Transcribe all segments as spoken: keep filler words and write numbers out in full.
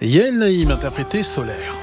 Yael Naïm, interprété Solaire.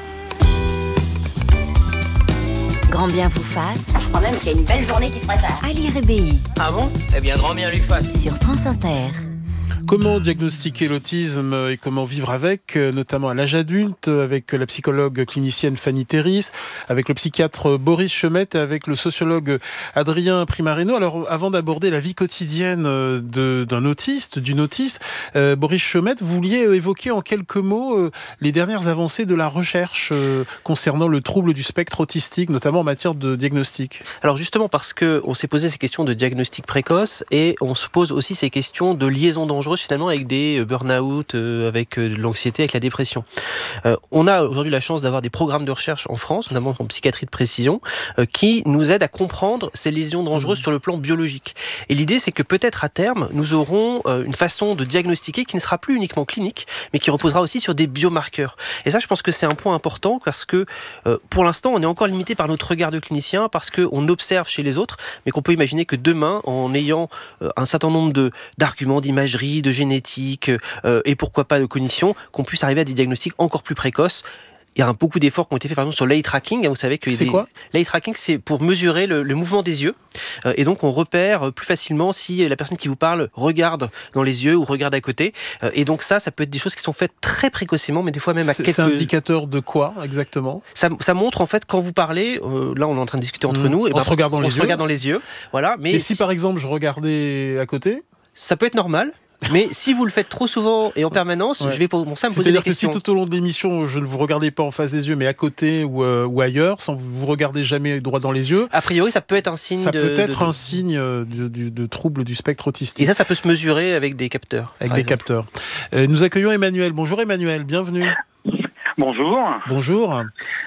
Grand bien vous fasse. Je crois même qu'il y a une belle journée qui se prépare. Ali Rebéi. Ah bon ? Eh bien, grand bien lui fasse. Sur France Inter. Comment diagnostiquer l'autisme et comment vivre avec, notamment à l'âge adulte, avec la psychologue clinicienne Fanny Théris, avec le psychiatre Boris Chemette et avec le sociologue Adrien Primareno. Alors, avant d'aborder la vie quotidienne de, d'un autiste, d'une autiste, euh, Boris Chemette, vous vouliez évoquer en quelques mots euh, les dernières avancées de la recherche euh, concernant le trouble du spectre autistique, notamment en matière de diagnostic. Alors justement, parce qu'on s'est posé ces questions de diagnostic précoce et on se pose aussi ces questions de liaison dangereuse finalement avec des burn-out, euh, avec euh, l'anxiété, avec la dépression. Euh, on a aujourd'hui la chance d'avoir des programmes de recherche en France, notamment en psychiatrie de précision, euh, qui nous aident à comprendre ces lésions dangereuses mmh. sur le plan biologique. Et l'idée, c'est que peut-être à terme, nous aurons euh, une façon de diagnostiquer qui ne sera plus uniquement clinique, mais qui reposera aussi sur des biomarqueurs. Et ça, je pense que c'est un point important parce que euh, pour l'instant, on est encore limité par notre regard de clinicien, parce qu'on observe chez les autres, mais qu'on peut imaginer que demain, en ayant euh, un certain nombre de, d'arguments, d'imagerie, de génétique euh, et pourquoi pas de cognition, qu'on puisse arriver à des diagnostics encore plus précoces. Il y a beaucoup d'efforts qui ont été faits par exemple sur l'eye tracking. Vous savez que c'est des... quoi ? L'eye tracking, c'est pour mesurer le, le mouvement des yeux. Euh, et donc, on repère plus facilement si la personne qui vous parle regarde dans les yeux ou regarde à côté. Euh, et donc ça, ça peut être des choses qui sont faites très précocement, mais des fois même à c'est, quelques... C'est indicateur de quoi exactement ? ça, ça montre en fait quand vous parlez, euh, là on est en train de discuter entre mmh. nous. Et on ben, se regarde dans on les se yeux. regarde dans les yeux. Voilà, mais et si, si par exemple je regardais à côté ? Ça peut être normal. Mais si vous le faites trop souvent et en permanence, ouais. je vais commencer à me poser des questions. C'est-à-dire que si tout au long de l'émission, je ne vous regardais pas en face des yeux, mais à côté ou, euh, ou ailleurs, sans vous regarder jamais droit dans les yeux... A priori, ça peut être un signe ça de... Ça peut être de, un signe de, de, de trouble du spectre autistique. Et ça, ça peut se mesurer avec des capteurs. Avec des exemple. capteurs. Euh, nous accueillons Emmanuel. Bonjour Emmanuel, bienvenue. Bonjour. Bonjour.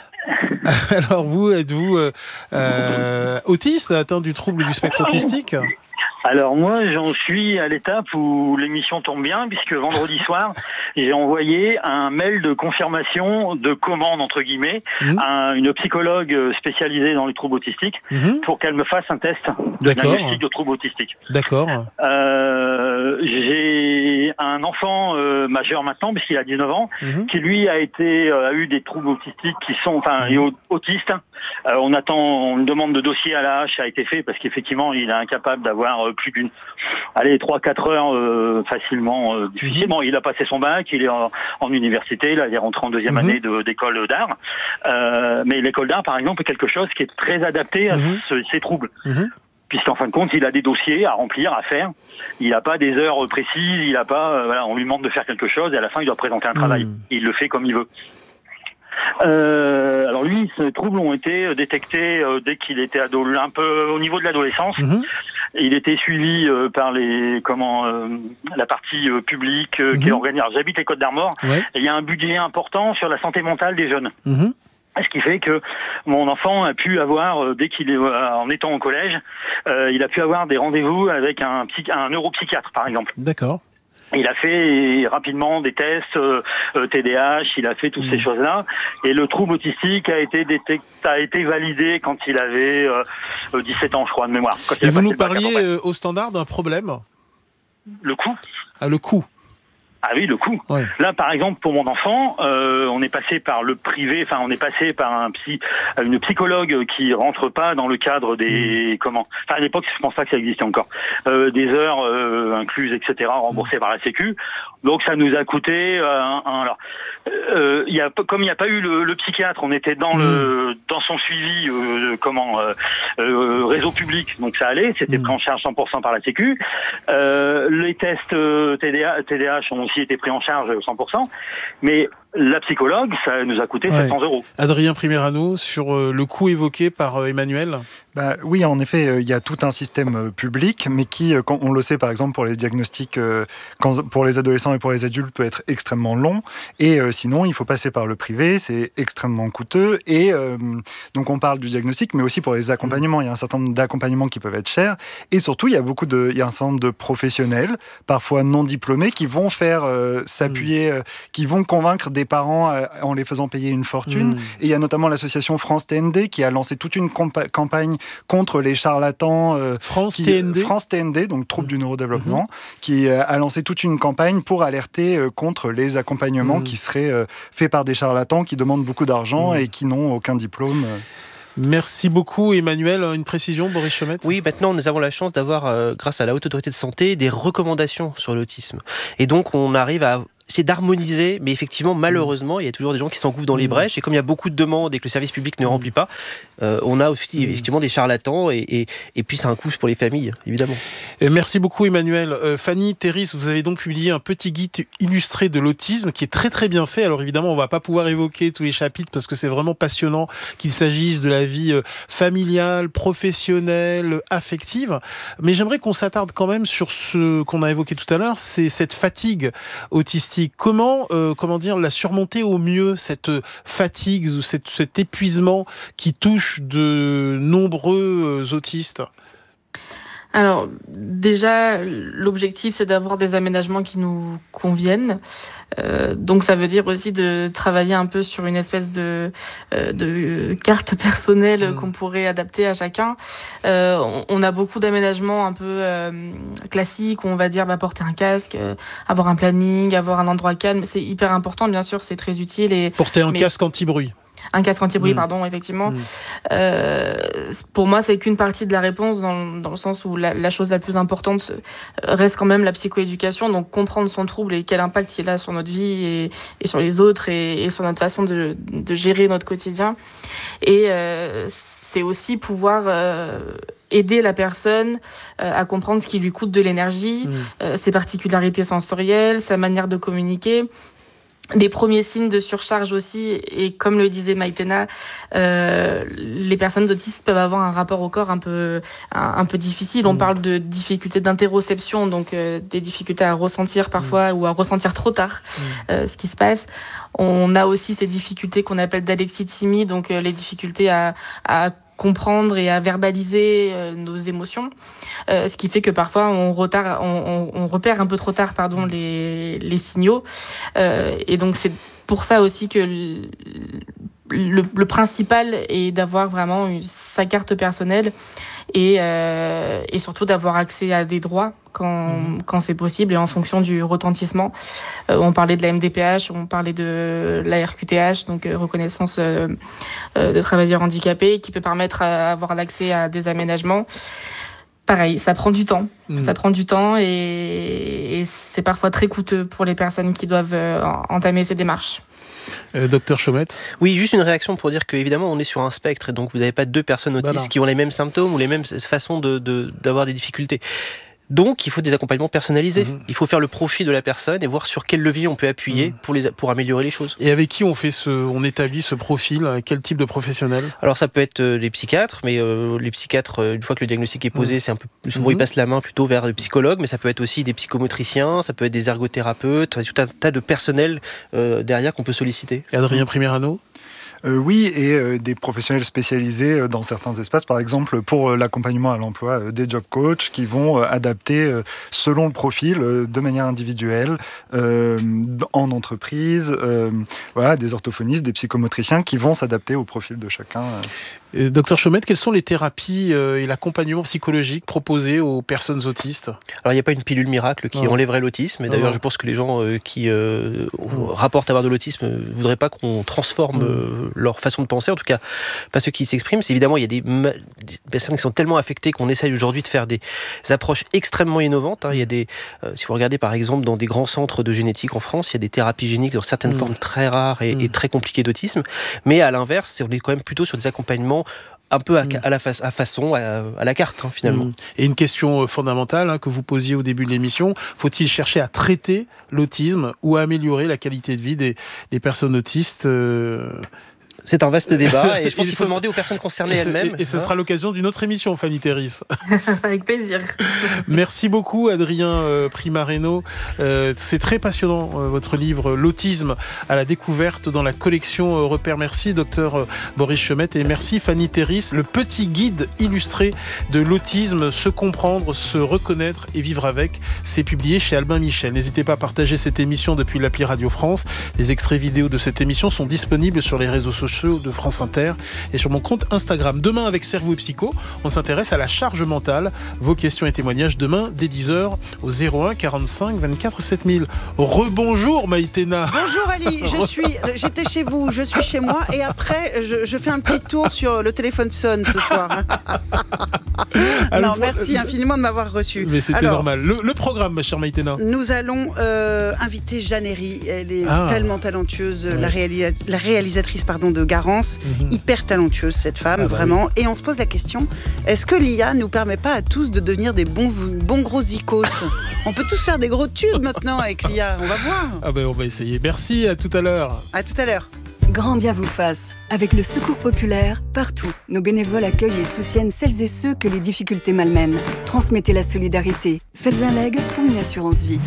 Alors vous, êtes-vous euh, euh, autiste, atteint du trouble du spectre autistique ? Alors moi, j'en suis à l'étape où l'émission tombe bien, puisque vendredi soir, j'ai envoyé un mail de confirmation de commande, entre guillemets, mmh. à une psychologue spécialisée dans les troubles autistiques, mmh. pour qu'elle me fasse un test de D'accord. diagnostic de troubles autistiques. D'accord. Euh, j'ai un enfant euh, majeur maintenant, puisqu'il a dix-neuf ans, mmh. qui lui a été euh, a eu des troubles autistiques qui sont, enfin, mmh. autistes. Euh, on attend une demande de dossier à la hache a été fait parce qu'effectivement, il est incapable d'avoir euh, plus d'une, allez, trois quatre heures euh, facilement euh, difficile. Mmh. Bon, il a passé son bac, il est en, en université, là, il est rentré en deuxième mmh. année de, d'école d'art. Euh, mais l'école d'art, par exemple, est quelque chose qui est très adapté à mmh. ce, ces troubles. Mmh. Puisqu'en fin de compte, il a des dossiers à remplir, à faire. Il n'a pas des heures précises, il n'a pas, euh, voilà, on lui demande de faire quelque chose et à la fin, il doit présenter un travail. Mmh. Il le fait comme il veut. Euh, alors lui, ces troubles ont été détectés euh, dès qu'il était ado, un peu au niveau de l'adolescence. Mmh. Il était suivi euh, par les comment euh, la partie euh, publique euh, mmh. qui est organisée. Alors, j'habite les Côtes d'Armor ouais. et il y a un budget important sur la santé mentale des jeunes. Mmh. Ce qui fait que mon enfant a pu avoir, euh, dès qu'il est euh, en étant au collège, euh, il a pu avoir des rendez-vous avec un, psy- un neuropsychiatre, par exemple. D'accord. Il a fait rapidement des tests euh, T D A H, il a fait toutes mmh. ces choses-là, et le trouble autistique a été détecté, a été validé quand il avait euh, dix-sept ans, je crois, de mémoire. Quand et vous nous parliez euh, au standard d'un problème ? Le coût. Ah, le coût. Ah oui, le coût. Ouais. Là, par exemple, pour mon enfant, euh, on est passé par le privé, enfin, on est passé par un psy, une psychologue qui rentre pas dans le cadre des, mmh. comment, enfin, à l'époque, je pense pas que ça existait encore, euh, des heures euh, incluses, et cetera, remboursées mmh. par la Sécu. Donc, ça nous a coûté, euh, un, un, alors, euh, il y a, comme il n'y a pas eu le, le psychiatre, on était dans mmh. le, dans son suivi, euh, comment, euh, euh, réseau public, donc ça allait, c'était mmh. pris en charge cent pour cent par la Sécu. Euh, les tests euh, T D A, T D A H ont aussi été pris en charge cent pour cent, mais la psychologue, ça nous a coûté ouais. sept cents euros. Adrien Primerano, sur euh, le coût évoqué par euh, Emmanuel. Bah, oui, en effet, euh, il y a tout un système euh, public, mais qui, euh, quand on le sait par exemple pour les diagnostics, euh, quand, pour les adolescents et pour les adultes, peut être extrêmement long. Et euh, sinon, il faut passer par le privé, c'est extrêmement coûteux. Et euh, donc, on parle du diagnostic, mais aussi pour les accompagnements. Il y a un certain nombre d'accompagnements qui peuvent être chers. Et surtout, il y a beaucoup de, il y a un certain nombre de professionnels, parfois non diplômés, qui vont faire euh, s'appuyer, euh, qui vont convaincre des parents euh, en les faisant payer une fortune. Mmh. Et il y a notamment l'association France T N D qui a lancé toute une compa- campagne contre les charlatans. Euh, France qui, T N D. France T N D, donc trouble mmh. du neurodéveloppement, mmh. qui euh, a lancé toute une campagne pour alerter euh, contre les accompagnements mmh. qui seraient euh, faits par des charlatans qui demandent beaucoup d'argent mmh. et qui n'ont aucun diplôme. Merci beaucoup Emmanuel. Une précision, Boris Chemet ? Oui, maintenant nous avons la chance d'avoir, euh, grâce à la Haute Autorité de Santé, des recommandations sur l'autisme. Et donc on arrive à essayer d'harmoniser, mais effectivement, malheureusement, il y a toujours des gens qui s'engouffrent dans les brèches, et comme il y a beaucoup de demandes et que le service public ne remplit pas, euh, on a aussi effectivement des charlatans, et, et, et puis c'est un coût pour les familles, évidemment. Et merci beaucoup Emmanuel. Euh, Fanny Théris, vous avez donc publié un petit guide illustré de l'autisme qui est très très bien fait. Alors évidemment, on ne va pas pouvoir évoquer tous les chapitres parce que c'est vraiment passionnant, qu'il s'agisse de la vie familiale, professionnelle, affective. Mais j'aimerais qu'on s'attarde quand même sur ce qu'on a évoqué tout à l'heure, c'est cette fatigue autistique. Comment, euh, comment dire, la surmonter au mieux, cette fatigue, cette, cet épuisement qui touche de nombreux autistes ? Alors, déjà, l'objectif, c'est d'avoir des aménagements qui nous conviennent. Euh, donc, ça veut dire aussi de travailler un peu sur une espèce de, euh, de carte personnelle mmh. qu'on pourrait adapter à chacun. Euh, on, on a beaucoup d'aménagements un peu euh, classiques, où on va dire bah, porter un casque, euh, avoir un planning, avoir un endroit calme. C'est hyper important, bien sûr, c'est très utile. Et, porter un mais... casque anti-bruit. Un casque anti-bruit, mmh. pardon, effectivement. Mmh. Euh, pour moi, c'est qu'une partie de la réponse, dans, dans le sens où la, la chose la plus importante reste quand même la psychoéducation, donc comprendre son trouble et quel impact il a sur notre vie et, et sur les autres et, et sur notre façon de, de gérer notre quotidien. Et euh, c'est aussi pouvoir euh, aider la personne euh, à comprendre ce qui lui coûte de l'énergie, mmh. euh, ses particularités sensorielles, sa manière de communiquer. Des premiers signes de surcharge aussi, et comme le disait Maïtena, euh, les personnes autistes peuvent avoir un rapport au corps un peu, un, un peu difficile. On mmh. parle de difficultés d'interoception, donc euh, des difficultés à ressentir parfois mmh. ou à ressentir trop tard mmh. euh, ce qui se passe. On a aussi ces difficultés qu'on appelle d'alexithymie, donc euh, les difficultés à, à comprendre et à verbaliser euh, nos émotions, euh, ce qui fait que parfois on, retard, on, on, on repère un peu trop tard pardon, les, les signaux. Euh, et donc c'est pour ça aussi que le, le, le principal est d'avoir vraiment une, sa carte personnelle et, euh, et surtout d'avoir accès à des droits quand, mmh. quand c'est possible et en fonction du retentissement. Euh, on parlait de la M D P H, on parlait de la R Q T H, donc euh, reconnaissance euh, euh, de travailleurs handicapés, qui peut permettre d'avoir l'accès à des aménagements. Pareil, ça prend du temps. Mmh. Ça prend du temps et, et c'est parfois très coûteux pour les personnes qui doivent euh, entamer ces démarches. Euh, Docteur Chemet ? Oui, juste une réaction pour dire qu'évidemment on est sur un spectre et donc vous n'avez pas deux personnes autistes voilà. qui ont les mêmes symptômes ou les mêmes façons de, de, d'avoir des difficultés. Donc, il faut des accompagnements personnalisés. Mmh. Il faut faire le profil de la personne et voir sur quel levier on peut appuyer mmh. pour, les, pour améliorer les choses. Et avec qui on fait ce, on établit ce profil ? Avec quel type de professionnel ? Alors, ça peut être euh, les psychiatres, mais euh, les psychiatres, euh, une fois que le diagnostic est posé, mmh. c'est un peu souvent mmh. ils passent la main plutôt vers le psychologue, mais ça peut être aussi des psychomotriciens, ça peut être des ergothérapeutes, tout un tas de personnel euh, derrière qu'on peut solliciter. Adrien Primerano ? Euh, oui, et euh, des professionnels spécialisés euh, dans certains espaces, par exemple pour euh, l'accompagnement à l'emploi, euh, des job coachs qui vont euh, adapter euh, selon le profil, euh, de manière individuelle, euh, en entreprise, euh, voilà, des orthophonistes, des psychomotriciens qui vont s'adapter au profil de chacun. Euh. Et, Docteur Chemet, quelles sont les thérapies euh, et l'accompagnement psychologique proposés aux personnes autistes ? Alors, il n'y a pas une pilule miracle qui non. enlèverait l'autisme, et d'ailleurs, non. je pense que les gens euh, qui euh, mmh. rapportent avoir de l'autisme ne voudraient pas qu'on transforme mmh. euh, leur façon de penser, en tout cas pas ceux qui s'expriment. C'est évidemment, il y a des, ma- des personnes qui sont tellement affectées qu'on essaye aujourd'hui de faire des approches extrêmement innovantes. Hein. Il y a des, euh, si vous regardez par exemple dans des grands centres de génétique en France, il y a des thérapies géniques dans certaines mmh. formes très rares et, mmh. et très compliquées d'autisme, mais à l'inverse, on est quand même plutôt sur des accompagnements un peu à, à la fa- à façon, à, à la carte, hein, finalement. Et une question fondamentale hein, que vous posiez au début de l'émission, faut-il chercher à traiter l'autisme ou à améliorer la qualité de vie des, des personnes autistes euh... C'est un vaste débat et je pense qu'il faut demander aux personnes concernées et elles-mêmes. Et, et ce hein. sera l'occasion d'une autre émission, Fanny Théris. Avec plaisir. Merci beaucoup, Adrien euh, Primareno. Euh, c'est très passionnant, euh, votre livre « L'autisme à la découverte » dans la collection euh, Repères. Merci, docteur euh, Boris Chemet. Et merci, Fanny Théris. Le petit guide illustré de l'autisme, se comprendre, se reconnaître et vivre avec. C'est publié chez Albin Michel. N'hésitez pas à partager cette émission depuis l'appli Radio France. Les extraits vidéo de cette émission sont disponibles sur les réseaux sociaux show de France Inter et sur mon compte Instagram. Demain, avec Cerveau et Psycho, on s'intéresse à la charge mentale. Vos questions et témoignages demain dès dix heures au zéro un quarante-cinq vingt-quatre sept mille. Rebonjour Maïtena. Bonjour Ali, je suis, j'étais chez vous, je suis chez moi et après je, je fais un petit tour sur le téléphone sonne ce soir. Alors, non, merci infiniment de m'avoir reçu. Mais c'était Alors, normal. Le, le programme, ma chère Maïtena. Nous allons euh, inviter Jeanne Herry. Elle est ah. tellement talentueuse, ouais. la, réalisa- la réalisatrice pardon, de Garance, mm-hmm. hyper talentueuse cette femme, ah bah vraiment. Oui. Et on se pose la question, est-ce que l'I A ne nous permet pas à tous de devenir des bons, bons gros zikos? On peut tous faire des gros tubes maintenant avec l'I A, on va voir. Ah ben bah, on va essayer. Merci, à tout à l'heure. À tout à l'heure. Grand bien vous fasse. Avec le Secours populaire, partout, nos bénévoles accueillent et soutiennent celles et ceux que les difficultés malmènent. Transmettez la solidarité. Faites un leg ou une assurance vie.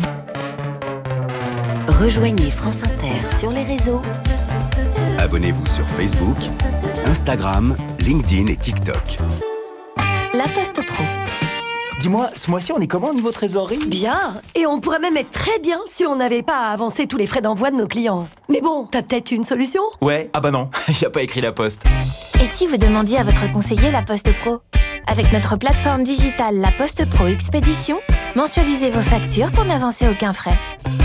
Rejoignez France Inter sur les réseaux. Abonnez-vous sur Facebook, Instagram, LinkedIn et TikTok. La Poste Pro. Dis-moi, ce mois-ci, on est comment au niveau trésorerie? Bien, et on pourrait même être très bien si on n'avait pas à avancer tous les frais d'envoi de nos clients. Mais bon, t'as peut-être une solution? Ouais, ah bah non, il n'y a pas écrit La Poste. Et si vous demandiez à votre conseiller La Poste Pro? Avec notre plateforme digitale La Poste Pro Expédition, mensualisez vos factures pour n'avancer aucun frais.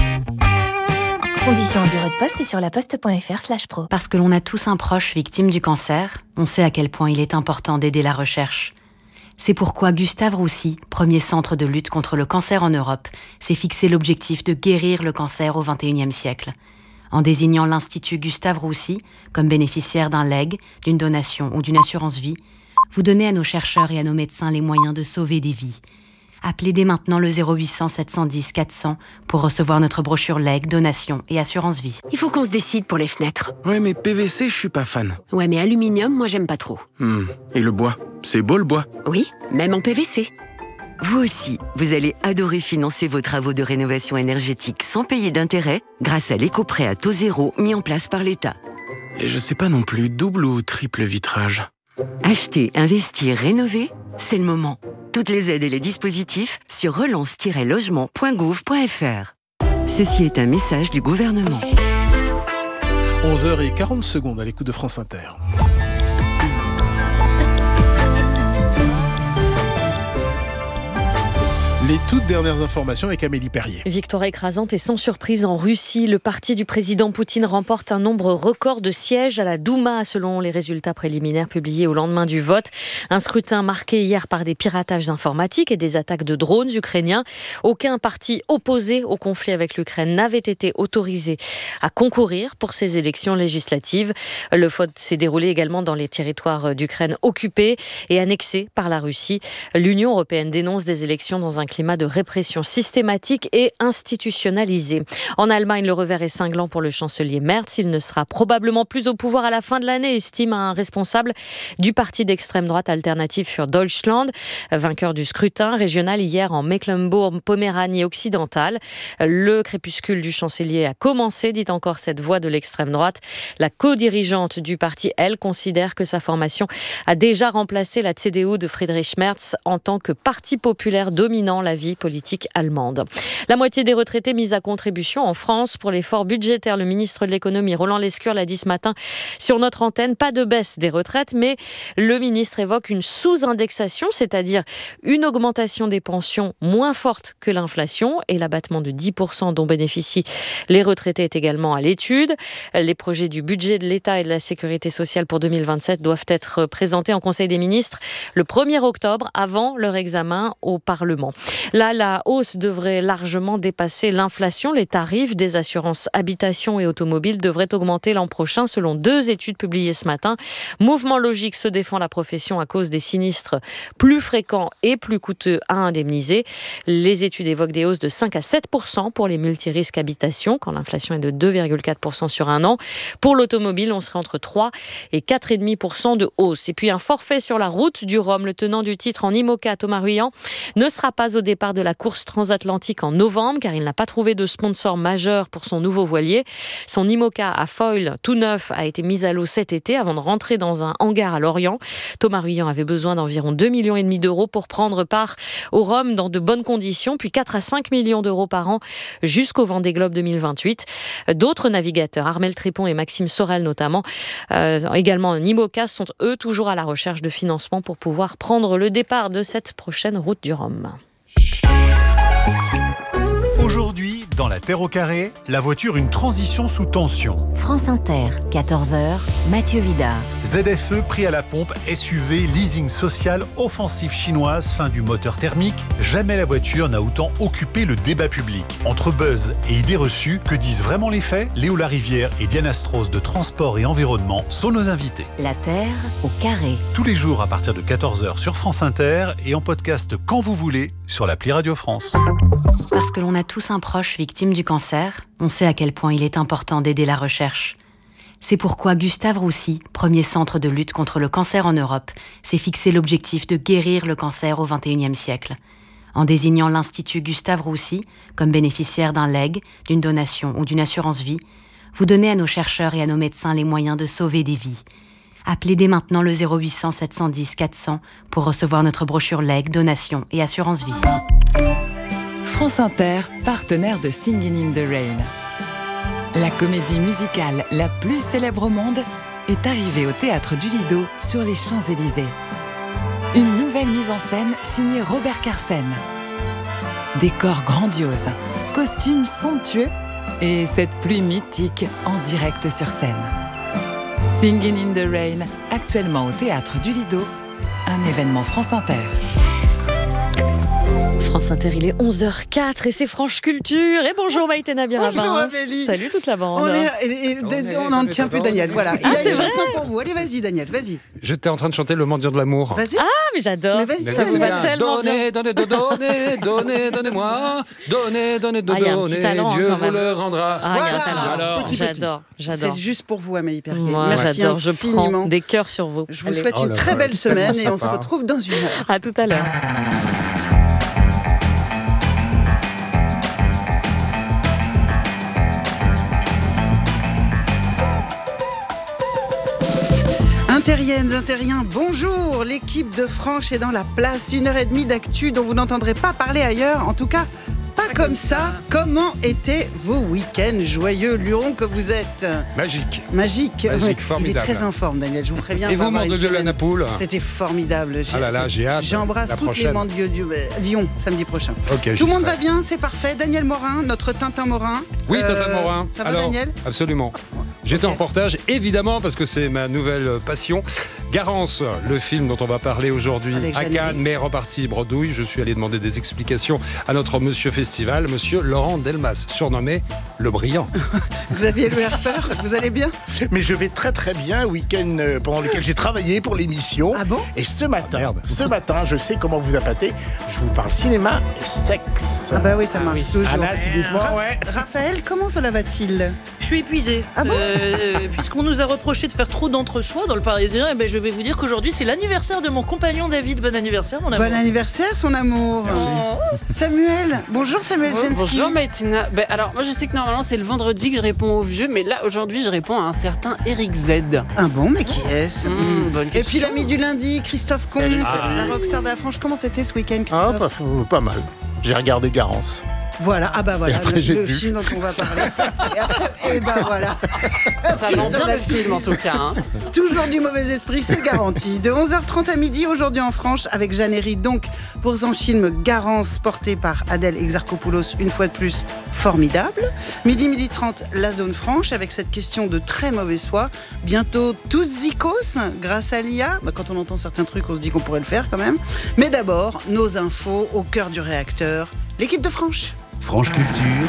Conditions au bureau de poste et sur laposte.fr slash pro. Parce que l'on a tous un proche victime du cancer, on sait à quel point il est important d'aider la recherche. C'est pourquoi Gustave Roussy, premier centre de lutte contre le cancer en Europe, s'est fixé l'objectif de guérir le cancer au vingt et unième siècle. En désignant l'Institut Gustave Roussy comme bénéficiaire d'un legs, d'une donation ou d'une assurance vie, vous donnez à nos chercheurs et à nos médecins les moyens de sauver des vies. Appelez dès maintenant le zéro huit cents sept cent dix quatre cents pour recevoir notre brochure legs, donation et assurance vie. Il faut qu'on se décide pour les fenêtres. Ouais, mais P V C, je suis pas fan. Ouais, mais aluminium, moi j'aime pas trop. Hmm. Et le bois? C'est beau le bois? Oui, même en P V C. Vous aussi, vous allez adorer financer vos travaux de rénovation énergétique sans payer d'intérêt grâce à l'éco-prêt à taux zéro mis en place par l'État. Et je sais pas non plus, double ou triple vitrage? Acheter, investir, rénover, c'est le moment. Toutes les aides et les dispositifs sur relance tiret logement point gouv point f r. Ceci est un message du gouvernement. onze heures quarante secondes à l'écoute de France Inter. Les toutes dernières informations avec Amélie Perrier. Victoire écrasante et sans surprise en Russie. Le parti du président Poutine remporte un nombre record de sièges à la Douma, selon les résultats préliminaires publiés au lendemain du vote. Un scrutin marqué hier par des piratages informatiques et des attaques de drones ukrainiens. Aucun parti opposé au conflit avec l'Ukraine n'avait été autorisé à concourir pour ces élections législatives. Le vote s'est déroulé également dans les territoires d'Ukraine occupés et annexés par la Russie. L'Union européenne dénonce des élections dans un climat de répression systématique et institutionnalisée. En Allemagne, le revers est cinglant pour le chancelier Merz. Il ne sera probablement plus au pouvoir à la fin de l'année, estime un responsable du parti d'extrême droite Alternative für Deutschland, vainqueur du scrutin régional hier en Mecklembourg-Poméranie occidentale. Le crépuscule du chancelier a commencé, dit encore cette voix de l'extrême droite. La co-dirigeante du parti, elle, considère que sa formation a déjà remplacé la C D U de Friedrich Merz en tant que parti populaire dominant la vie politique allemande. La moitié des retraités mis à contribution en France pour l'effort budgétaire. Le ministre de l'économie, Roland Lescure, l'a dit ce matin sur notre antenne. Pas de baisse des retraites, mais le ministre évoque une sous-indexation, c'est-à-dire une augmentation des pensions moins forte que l'inflation, et l'abattement de dix pour cent dont bénéficient les retraités est également à l'étude. Les projets du budget de l'État et de la sécurité sociale pour deux mille vingt-sept doivent être présentés en Conseil des ministres le premier octobre, avant leur examen au Parlement. Là, la hausse devrait largement dépasser l'inflation. Les tarifs des assurances habitation et automobile devraient augmenter l'an prochain, selon deux études publiées ce matin. Mouvement Logique se défend la profession à cause des sinistres plus fréquents et plus coûteux à indemniser. Les études évoquent des hausses de cinq à sept pour cent pour les multirisques habitation, quand l'inflation est de deux virgule quatre pour cent sur un an. Pour l'automobile, on serait entre trois et quatre virgule cinq pour cent de hausse. Et puis un forfait sur la route du Rhum. Le tenant du titre en IMOCA, Thomas Ruyant, ne sera pas au au départ de la course transatlantique en novembre car il n'a pas trouvé de sponsor majeur pour son nouveau voilier. Son IMOCA à foil tout neuf a été mis à l'eau cet été avant de rentrer dans un hangar à Lorient. Thomas Ruyant avait besoin d'environ deux virgule cinq millions d'euros pour prendre part au Rhum dans de bonnes conditions, puis quatre à cinq millions d'euros par an jusqu'au Vendée Globe deux mille vingt-huit. D'autres navigateurs, Armel Trépon et Maxime Sorel notamment, euh, également en IMOCA, sont eux toujours à la recherche de financement pour pouvoir prendre le départ de cette prochaine route du Rhum. Aujourd'hui, dans La Terre au carré, la voiture une transition sous tension. France Inter, quatorze heures, Mathieu Vidard. Z F E pris à la pompe, S U V, leasing social, offensive chinoise, fin du moteur thermique. Jamais la voiture n'a autant occupé le débat public. Entre buzz et idées reçues, que disent vraiment les faits? Léo Larivière et Diana Strauss de Transport et Environnement sont nos invités. La Terre au carré. Tous les jours à partir de quatorze heures sur France Inter et en podcast quand vous voulez sur l'appli Radio France. Parce que l'on a tous un proche victime du cancer, on sait à quel point il est important d'aider la recherche. C'est pourquoi Gustave Roussy, premier centre de lutte contre le cancer en Europe, s'est fixé l'objectif de guérir le cancer au vingt et unième siècle. En désignant l'Institut Gustave Roussy comme bénéficiaire d'un legs, d'une donation ou d'une assurance vie, vous donnez à nos chercheurs et à nos médecins les moyens de sauver des vies. Appelez dès maintenant le zéro huit cents sept cent dix quatre cents pour recevoir notre brochure legs, donation et assurance vie. France Inter, partenaire de Singin' in the Rain. La comédie musicale la plus célèbre au monde est arrivée au Théâtre du Lido sur les Champs-Élysées. Une nouvelle mise en scène signée Robert Carsen. Décor grandiose, costumes somptueux et cette pluie mythique en direct sur scène. Singin' in the Rain, actuellement au Théâtre du Lido, un événement France Inter. France Inter, il est onze heures quatre et c'est Franche Culture. Et bonjour Maïté Nabirabin. Bonjour Amélie. Salut toute la bande. On est- et- et- on n'en tient plus Daniel. Voilà. Il Ah, y a c'est une vrai chanson pour vous. Allez, vas-y Daniel, vas-y. J'étais en train de chanter Le mendiant de l'amour. Vas-y. Ah, mais j'adore. Mais vas-y, Ça vous va Daniel. tellement Donnez, bien. donnez, donnez, donnez, donnez-moi. Donnez, donnez, Ah, il y a un donnez. petit talent, Dieu hein, quand vous même. le rendra. Ah, il y a un Voilà. talent. Alors. Petit, petit. J'adore, j'adore. C'est juste pour vous Amélie Perrier. Moi, Merci j'adore, je infiniment. prends des cœurs sur vous. Je vous Allez. souhaite Oh une là très là, belle semaine et on se sympa. retrouve dans une heure. À tout à l'heure. Intériennes, Intériens, bonjour. L'équipe de Franche est dans la place. Une heure et demie d'actu dont vous n'entendrez pas parler ailleurs. En tout cas, pas comme ça. Comment étaient vos week-ends joyeux, lurons que vous êtes? Magique. Magique. Magique, Ouais. formidable. Il est très en forme, Daniel. Je vous préviens. Et on va vous, avoir une Mandelieu semaine- la Napoule? C'était formidable. J'ai- Ah là là, j'ai hâte. J'embrasse La toutes les prochaine. Mandelieu du euh, Lyon samedi prochain. Ok, j'y Tout le monde serai. va bien, c'est parfait. Daniel Morin, notre Tintin Morin. Oui, Euh, Tintin Morin. Ça va, Alors, Daniel? Absolument. J'étais en reportage, évidemment, parce que c'est ma nouvelle passion. Garance, le film dont on va parler aujourd'hui Avec à Jeanne Cannes, mais reparti bredouille. Je suis allé demander des explications à notre monsieur festival, monsieur Laurent Delmas, surnommé Le Brillant. Xavier Le Herpeur, vous allez bien? Mais je vais très très bien, week-end euh, pendant lequel j'ai travaillé pour l'émission. Ah bon? Et ce matin, ce matin, je sais comment vous appâter. Je vous parle cinéma et sexe. Ah bah oui, ça marche toujours. Ah là, subitement, Raph- ouais. Raphaël, comment cela va-t-il? Je suis épuisée. Ah bon Euh, Puisqu'on nous a reproché de faire trop d'entre-soi dans le Parisien, et ben je vais vous dire qu'aujourd'hui c'est l'anniversaire de mon compagnon David. Bon anniversaire, mon amour. Bon anniversaire, son amour. Merci. Samuel, bonjour Samuel Ouais, Jensky. bonjour Maïtina. Ben, alors moi je sais que normalement c'est le vendredi que je réponds aux vieux, mais là aujourd'hui je réponds à un certain Eric Z. Ah bon, mais qui est-ce? Mmh, bonne Et puis question. l'ami du lundi, Christophe Combe, Salut. la Ah. rockstar de la Franche. Comment c'était ce week-end, Ah, Christophe? pas, pas mal. J'ai regardé Garance. Voilà, ah bah voilà, Et après, le, j'ai le bu. film dont on va parler. Et après, et bah voilà. Ça vend Sur bien la le film en tout cas. Hein. Toujours du mauvais esprit, c'est garanti. De onze heures trente à midi, aujourd'hui en Franche, avec Jeanne Herry, donc, pour son film Garance, porté par Adèle Exarchopoulos, une fois de plus, formidable. Midi, midi trente, la zone franche, avec cette question de très mauvaise foi. Bientôt, tous zikos, grâce à l'I A. Bah, quand on entend certains trucs, on se dit qu'on pourrait le faire quand même. Mais d'abord, nos infos au cœur du réacteur. L'équipe de Franche. Franche Culture.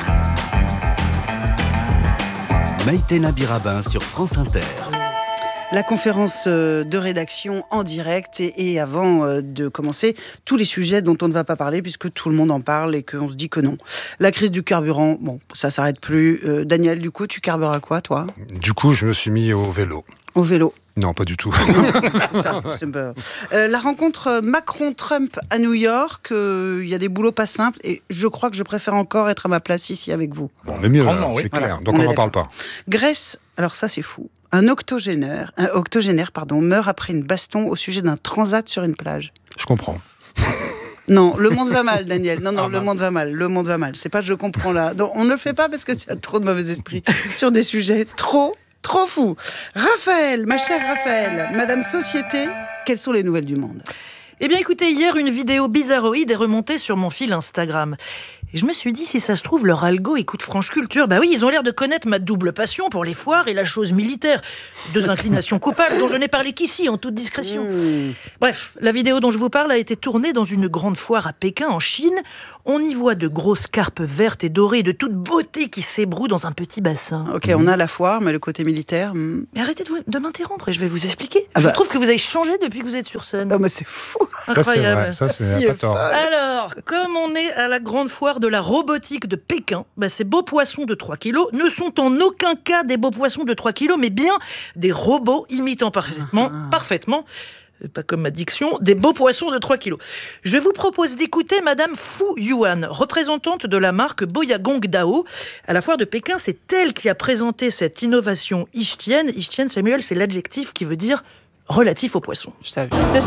Maïté Nabirabin sur France Inter. La conférence euh, de rédaction en direct et, et avant euh, de commencer, tous les sujets dont on ne va pas parler puisque tout le monde en parle et qu'on se dit que non. La crise du carburant, bon, ça s'arrête plus. Euh, Daniel, du coup, tu carbures à quoi, toi? Du coup, je me suis mis au vélo. Au vélo. Non, pas du tout. Ça, c'est pas... euh, la rencontre Macron-Trump à New York, il euh, y a des boulots pas simples et je crois que je préfère encore être à ma place ici avec vous. Bon, mais mieux, là, c'est oui. clair. Voilà, Donc on n'en parle pas. Grèce, alors ça c'est fou. Un octogénaire, un octogénaire pardon, meurt après une baston au sujet d'un transat sur une plage. Je comprends. Non, le monde va mal, Daniel. Non, non, ah, le mince. monde va mal. Le monde va mal. C'est pas je comprends là. Donc on ne le fait pas parce que tu as trop de mauvais esprit sur des sujets trop Trop fou. Raphaël, ma chère Raphaël, Madame Société, quelles sont les nouvelles du monde ? Eh bien écoutez, hier une vidéo bizarroïde est remontée sur mon fil Instagram. Et je me suis dit, si ça se trouve, leur algo écoute France Culture. Bah oui, ils ont l'air de connaître ma double passion pour les foires et la chose militaire. Deux inclinations coupables dont je n'ai parlé qu'ici, en toute discrétion. Mmh. Bref, la vidéo dont je vous parle a été tournée dans une grande foire à Pékin, en Chine. On y voit de grosses carpes vertes et dorées de toute beauté qui s'ébrouent dans un petit bassin. Ok, mmh. on a la foire, mais le côté militaire... Mmh. Mais arrêtez de, vous, de m'interrompre et je vais vous expliquer. Ah je bah. trouve que vous avez changé depuis que vous êtes sur scène. Oh, mais c'est fou. Incroyable. Ça, c'est vrai. Ça, c'est pas tort. Alors, comme on est à la grande foire de la robotique de Pékin, bah, ces beaux poissons de trois kilos ne sont en aucun cas des beaux poissons de trois kilos, mais bien des robots imitant parfaitement, ah. parfaitement, pas comme ma diction, des beaux poissons de trois kilos. Je vous propose d'écouter Madame Fu Yuan, représentante de la marque Boyagong Dao. À la foire de Pékin, c'est elle qui a présenté cette innovation ichtienne. Ichtienne, Samuel, c'est l'adjectif qui veut dire relatif au poisson. Je savais.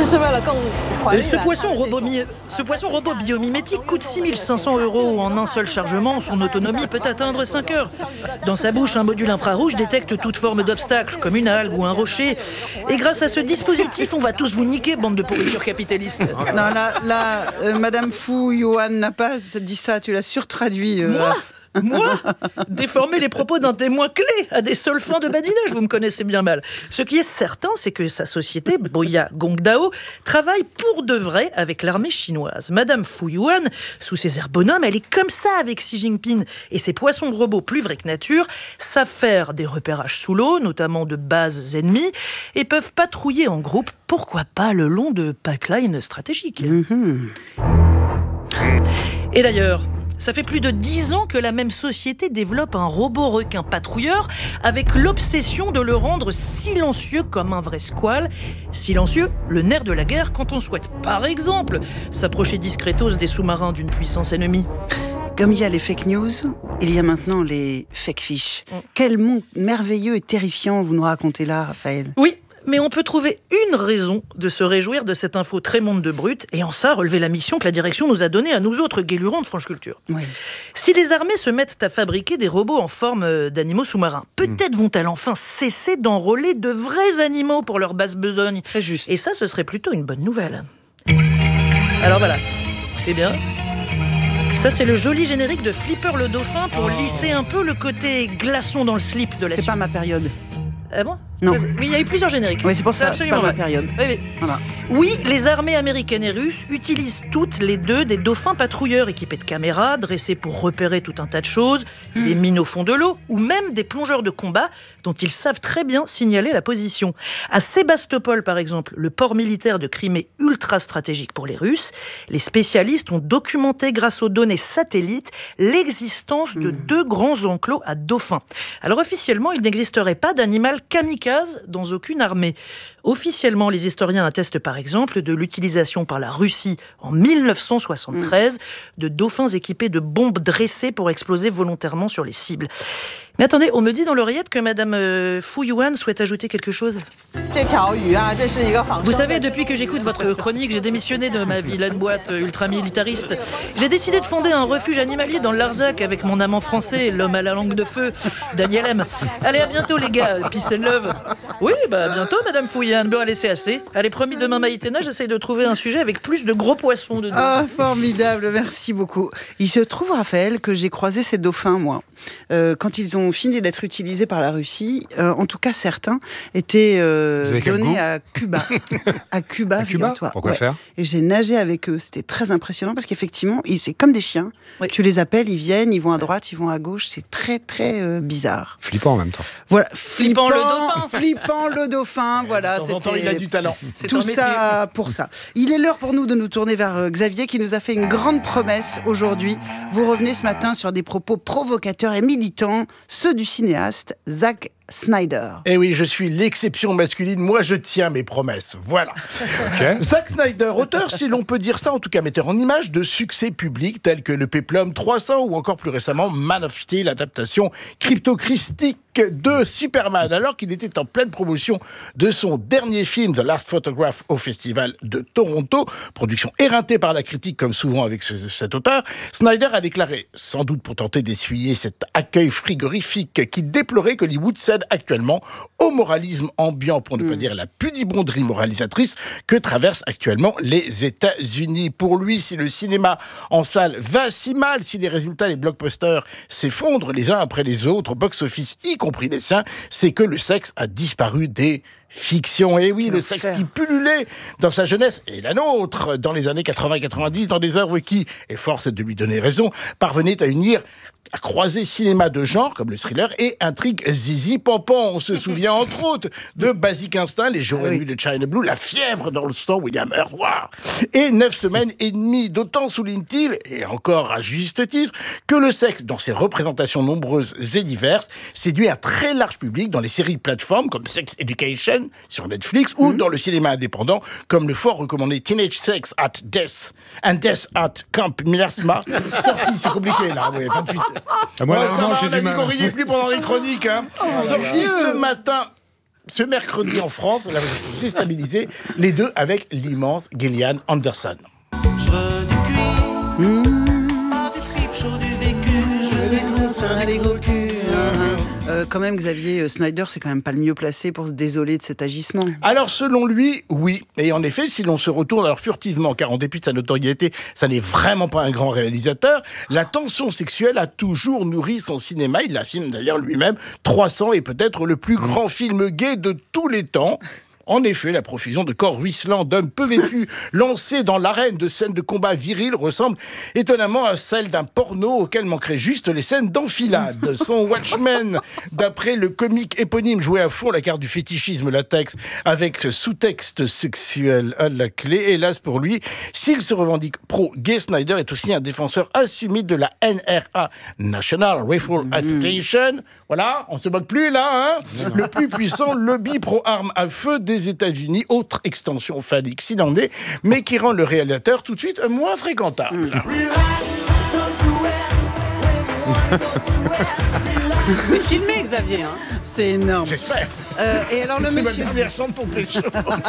Ce poisson robot, ce poisson robot biomimétique coûte six mille cinq cents euros en un seul chargement. Son autonomie peut atteindre cinq heures. Dans sa bouche, un module infrarouge détecte toute forme d'obstacle, comme une algue ou un rocher. Et grâce à ce dispositif, on va tous vous niquer, bande de pourriture capitaliste. Non, là, là euh, Madame Fu Yuan n'a pas dit ça, tu l'as surtraduit. Euh, Moi Moi Déformer les propos d'un témoin clé à des seuls fins de badinage, vous me connaissez bien mal. Ce qui est certain, c'est que sa société, Boyagong Dao, travaille pour de vrai avec l'armée chinoise. Madame Fu Yuan, sous ses airs bonhommes, elle est comme ça avec Xi Jinping. Et ses poissons robots plus vrais que nature savent faire des repérages sous l'eau, notamment de bases ennemies, et peuvent patrouiller en groupe, pourquoi pas le long de pipelines stratégiques. Mm-hmm. Et d'ailleurs, ça fait plus de dix ans que la même société développe un robot requin patrouilleur avec l'obsession de le rendre silencieux comme un vrai squale. Silencieux, le nerf de la guerre quand on souhaite, par exemple, s'approcher discretos des sous-marins d'une puissance ennemie. Comme il y a les fake news, il y a maintenant les fake fish. Mm. Quel monde merveilleux et terrifiant vous nous racontez là, Raphaël. Oui. Mais on peut trouver une raison de se réjouir de cette info très monde de brut et en ça relever la mission que la direction nous a donnée à nous autres guélurons de France Culture. Oui. Si les armées se mettent à fabriquer des robots en forme d'animaux sous-marins, peut-être mmh. vont-elles enfin cesser d'enrôler de vrais animaux pour leur basse besogne. Très juste. Et ça, ce serait plutôt une bonne nouvelle. Alors voilà, écoutez bien. Ça, c'est le joli générique de Flipper le Dauphin pour oh. lisser un peu le côté glaçon dans le slip de la suite. C'est pas ma période. Ah bon ? Non. Oui, il y a eu plusieurs génériques. Oui, c'est pour ça, c'est pas ma période. Oui, oui. Voilà. Oui, les armées américaines et russes utilisent toutes les deux des dauphins patrouilleurs équipés de caméras, dressés pour repérer tout un tas de choses, mmh. des mines au fond de l'eau, ou même des plongeurs de combat dont ils savent très bien signaler la position. À Sébastopol, par exemple, le port militaire de Crimée ultra stratégique pour les Russes, les spécialistes ont documenté grâce aux données satellites l'existence de mmh. deux grands enclos à dauphins. Alors officiellement, il n'existerait pas d'animal kamikaze dans aucune armée. Officiellement, les historiens attestent par exemple de l'utilisation par la Russie en mille neuf cent soixante-treize mmh. de dauphins équipés de bombes dressées pour exploser volontairement sur les cibles. Mais attendez, on me dit dans l'oreillette que Madame euh, Fu Yuan souhaite ajouter quelque chose. Vous savez, depuis que j'écoute votre chronique, j'ai démissionné de ma vilaine boîte ultra-militariste. J'ai décidé de fonder un refuge animalier dans le Larzac avec mon amant français, l'homme à la langue de feu, Daniel M. Allez, à bientôt les gars, peace and love. Oui, bah à bientôt Madame Fu Yuan, bon allez, c'est assez. Allez, promis, demain Maïtena, j'essaye de trouver un sujet avec plus de gros poissons dedans. Ah, formidable, merci beaucoup. Il se trouve, Raphaël, que j'ai croisé ces dauphins, moi. Euh, quand ils ont fini d'être utilisés par la Russie, euh, en tout cas certains étaient euh, donnés à Cuba. à Cuba, à Cuba toi. Pourquoi ouais. faire ? Et j'ai nagé avec eux, c'était très impressionnant parce qu'effectivement, ils, c'est comme des chiens. Oui. Tu les appelles, ils viennent, ils vont à droite, ils vont à gauche, c'est très très euh, bizarre. Flippant en même temps. Voilà, flippant, flippant le dauphin. Flippant le dauphin, voilà. De temps en temps, il a du talent. C'est tout ça pour ça. Il est l'heure pour nous de nous tourner vers euh, Xavier qui nous a fait une grande promesse aujourd'hui. Vous revenez ce matin sur des propos provocateurs et militants, ceux du cinéaste Zach Snyder. Eh oui, je suis l'exception masculine, moi je tiens mes promesses, voilà. Okay. Zack Snyder, auteur, si l'on peut dire ça, en tout cas metteur en image de succès publics tels que le Péplum trois cents ou encore plus récemment Man of Steel, adaptation crypto-christique de Superman, alors qu'il était en pleine promotion de son dernier film The Last Photograph au Festival de Toronto, production éreintée par la critique comme souvent avec ce, cet auteur. Snyder a déclaré, sans doute pour tenter d'essuyer cet accueil frigorifique, qu'il déplorait qu'Hollywood cède actuellement au moralisme ambiant, pour ne mmh. pas dire la pudibonderie moralisatrice que traversent actuellement les États-Unis. Pour lui, si le cinéma en salle va si mal, si les résultats des blockbusters s'effondrent les uns après les autres, au box-office y compris les siens, c'est que le sexe a disparu des fictions. Et oui, le sexe qui pullulait dans sa jeunesse et la nôtre dans les années quatre-vingts quatre-vingt-dix, dans des œuvres qui, et force est de lui donner raison, parvenaient à unir, à croiser cinéma de genre, comme le thriller, et intrigue zizi pompon. On se souvient entre autres de Basic Instinct, Les jours et nuits de China Blue, La fièvre dans le sang, William Hurt, et Neuf semaines et demie. D'autant souligne-t-il, et encore à juste titre, que le sexe, dans ses représentations nombreuses et diverses, séduit un très large public dans les séries de plateformes comme Sex Education sur Netflix, mmh. ou dans le cinéma indépendant, comme le fort recommandé Teenage Sex at Death and Death at Camp Miasma, sorti, c'est compliqué là, ouais, vingt-huit. Ah, moi, ouais, ça va, va, j'ai on a du dit mal. qu'on riait plus pendant les chroniques. Hein. Oh, sorti ce matin, ce mercredi en France, là, vous êtes déstabilisés, les deux avec l'immense Gillian Anderson. Je veux du cuir, mmh. pas du pipe chaud du vécu, je veux des gros seins, des gros culs. Euh, quand même, Xavier, Snyder, c'est quand même pas le mieux placé pour se désoler de cet agissement. Alors, selon lui, oui. Et en effet, si l'on se retourne alors furtivement, car en dépit de sa notoriété, ça n'est vraiment pas un grand réalisateur, la tension sexuelle a toujours nourri son cinéma. Il l'affirme d'ailleurs lui-même. trois cents est peut-être le plus grand film gay de tous les temps. En effet, la profusion de corps ruisselants d'hommes peu vêtus lancés dans l'arène de scènes de combat viril ressemble étonnamment à celle d'un porno auquel manqueraient juste les scènes d'enfilade. Son Watchmen, d'après le comique éponyme, jouait à fond la carte du fétichisme latex avec ce sous-texte sexuel à la clé. Hélas pour lui, s'il se revendique pro-gay, Snyder est aussi un défenseur assumé de la N R A, National Rifle Association. Voilà, on se moque plus là, hein. Le plus puissant lobby pro-armes à feu des États-Unis, autre extension phallique s'il en est, mais qui rend le réalisateur tout de suite moins fréquentable. C'est filmé, Xavier. Hein. C'est énorme. J'espère. Euh, et alors le c'est monsieur. ma dernière chante pour pécho.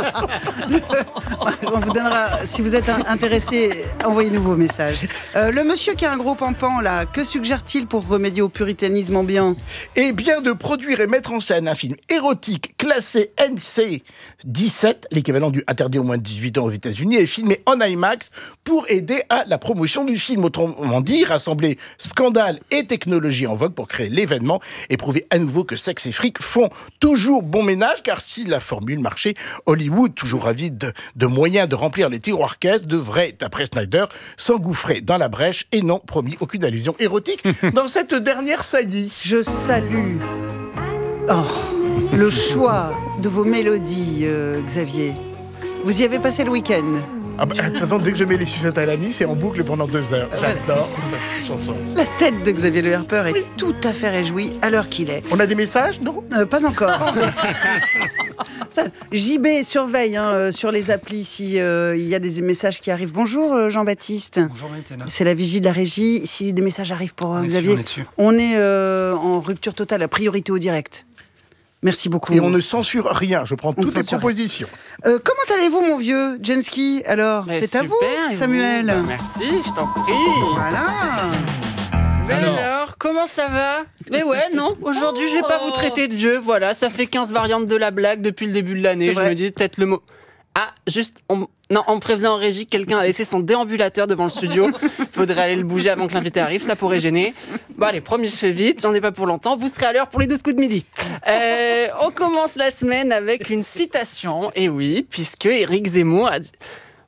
On vous donnera, si vous êtes intéressé, envoyez-nous vos messages. Euh, le monsieur qui a un gros pampan là, que suggère-t-il pour remédier au puritanisme ambiant ? Eh bien, de produire et mettre en scène un film érotique classé N C dix-sept, l'équivalent du interdit aux moins de dix-huit ans aux États-Unis, et filmé en IMAX pour aider à la promotion du film. Autrement dit, rassembler scandale et technologie en vogue pour créer l'événement et prouver à nouveau que sexe et fric font toujours bon ménage, car si la formule marchait, Hollywood, toujours avide de, de moyens de remplir les tiroirs caisses, devrait, d'après Snyder, s'engouffrer dans la brèche et non, promis, aucune allusion érotique dans cette dernière saillie. Je salue oh, le choix de vos mélodies, euh, Xavier. Vous y avez passé le week-end ? Ah bah, attends, dès que je mets les sucettes à l'anis, c'est en boucle pendant deux heures. J'adore cette chanson. La tête de Xavier Le Herper est tout à fait réjouie à l'heure qu'il est. On a des messages, non ? euh, Pas encore. Ça, J B surveille hein, euh, sur les applis s'il euh, y a des messages qui arrivent. Bonjour euh, Jean-Baptiste. Bonjour Maïtena. C'est la vigie de la régie. Si des messages arrivent pour euh, on Xavier, dessus, on est, on est euh, en rupture totale, à priorité au direct. Merci beaucoup. Et on ne censure rien, je prends on toutes les propositions. Euh, comment allez-vous, mon vieux Jenski ? Alors, mais c'est super, à vous, Samuel. Vous Merci, je t'en prie. Voilà. Mais alors, alors comment ça va ? Mais ouais, non, aujourd'hui, je vais pas vous traiter de vieux. Voilà, ça fait quinze variantes de la blague depuis le début de l'année. Je me dis peut-être le mot... Ah, juste, on... non, en me prévenant en régie, quelqu'un a laissé son déambulateur devant le studio. Faudrait aller le bouger avant que l'invité arrive, ça pourrait gêner. Bon allez, promis, je fais vite, j'en ai pas pour longtemps. Vous serez à l'heure pour les douze coups de midi. Euh, on commence la semaine avec une citation, et oui, puisque Éric Zemmour a dit...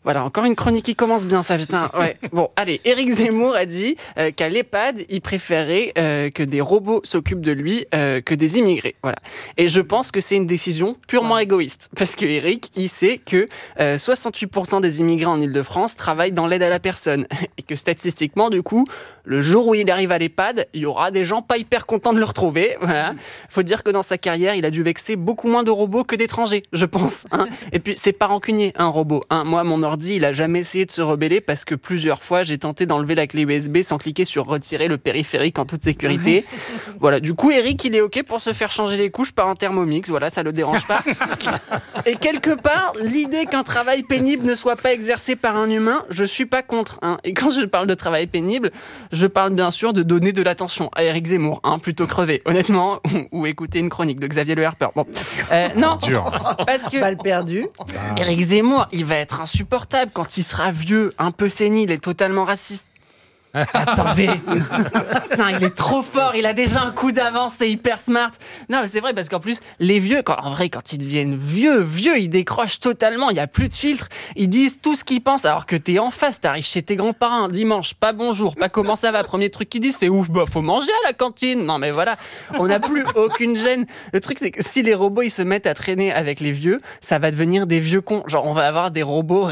Voilà, encore une chronique qui commence bien, ça putain. Ouais. Bon, allez, Éric Zemmour a dit euh, qu'à l'EHPAD, il préférait euh, que des robots s'occupent de lui euh, que des immigrés. Voilà. Et je pense que c'est une décision purement ouais. égoïste. Parce que Éric, il sait que euh, soixante-huit pour cent des immigrés en Ile-de-France travaillent dans l'aide à la personne. Et que statistiquement, du coup, le jour où il arrive à l'EHPAD, il y aura des gens pas hyper contents de le retrouver. Voilà. Faut dire que dans sa carrière, il a dû vexer beaucoup moins de robots que d'étrangers, je pense. Hein. Et puis, c'est pas rancunier, un robot. Hein. Moi, mon ordi, il a jamais essayé de se rebeller parce que plusieurs fois, j'ai tenté d'enlever la clé U S B sans cliquer sur retirer le périphérique en toute sécurité. Ouais. Voilà. Du coup, Eric, il est OK pour se faire changer les couches par un Thermomix. Voilà, ça le dérange pas. Et quelque part, l'idée qu'un travail pénible ne soit pas exercé par un humain, je suis pas contre. Hein. Et quand je parle de travail pénible, je parle bien sûr de donner de l'attention à Éric Zemmour, hein, plutôt crever, honnêtement, ou, ou écouter une chronique de Xavier Le Harper. Bon, euh, non, parce que balle perdue. Éric Zemmour, il va être insupportable quand il sera vieux, un peu sénile et totalement raciste. Attendez, putain, il est trop fort, il a déjà un coup d'avance, c'est hyper smart. Non mais c'est vrai parce qu'en plus les vieux, quand, en vrai quand ils deviennent vieux, vieux, ils décrochent totalement, il y a plus de filtre, ils disent tout ce qu'ils pensent alors que t'es en face, t'arrives chez tes grands-parents un dimanche, pas bonjour, pas comment ça va, premier truc qu'ils disent c'est ouf, bah faut manger à la cantine. Non mais voilà, on n'a plus aucune gêne. Le truc c'est que si les robots ils se mettent à traîner avec les vieux, ça va devenir des vieux cons, genre on va avoir des robots